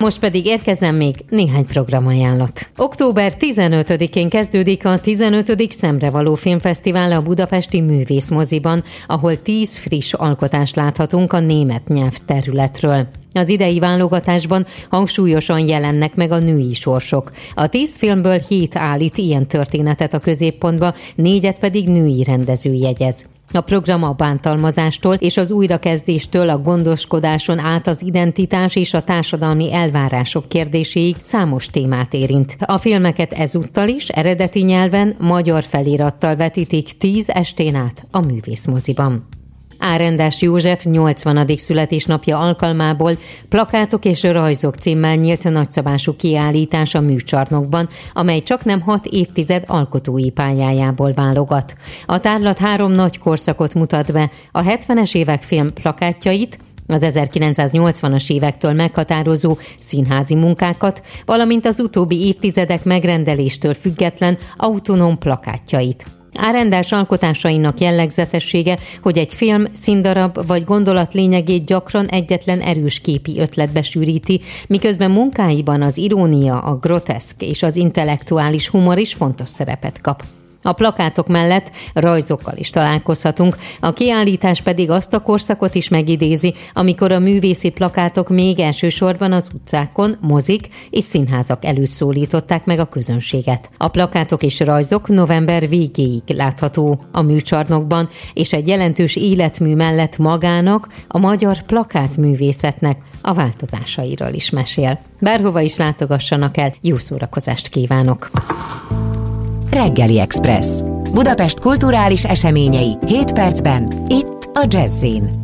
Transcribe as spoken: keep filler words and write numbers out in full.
Most pedig érkezzen még néhány programajánlat. október tizenötödikén kezdődik a tizenötödik Szemrevaló Filmfesztivál a Budapesti Művészmoziban, ahol tíz friss alkotást láthatunk a német nyelvterületről. Az idei válogatásban hangsúlyosan jelennek meg a női sorsok. A tíz filmből hét állít ilyen történetet a középpontba, négyet pedig női rendező jegyez. A program a bántalmazástól és az újrakezdéstől a gondoskodáson át az identitás és a társadalmi elvárások kérdéséig számos témát érint. A filmeket ezúttal is eredeti nyelven, magyar felirattal vetítik tíz estén át a Művészmoziban. Árendás József nyolcvanadik születésnapja alkalmából Plakátok és rajzok címmel nyílt nagyszabású kiállítás a Műcsarnokban, amely csaknem hat évtized alkotói pályájából válogat. A tárlat három nagy korszakot mutat be, a hetvenes évek film plakátjait, az ezerkilencszáznyolcvanas évektől meghatározó színházi munkákat, valamint az utóbbi évtizedek megrendeléstől független autonóm plakátjait. Árendás alkotásainak jellegzetessége, hogy egy film, színdarab vagy gondolat lényegét gyakran egyetlen erős képi ötletbe sűríti, miközben munkáiban az irónia, a groteszk és az intellektuális humor is fontos szerepet kap. A plakátok mellett rajzokkal is találkozhatunk, a kiállítás pedig azt a korszakot is megidézi, amikor a művészi plakátok még elsősorban az utcákon, mozik és színházak előtt szólították meg a közönséget. A plakátok és rajzok november végéig látható a Műcsarnokban, és egy jelentős életmű mellett magának, a magyar plakátművészetnek a változásairól is mesél. Bárhova is látogassanak el, jó szórakozást kívánok! Reggeli Express. Budapest kulturális eseményei hét percben, itt a Jazz-in.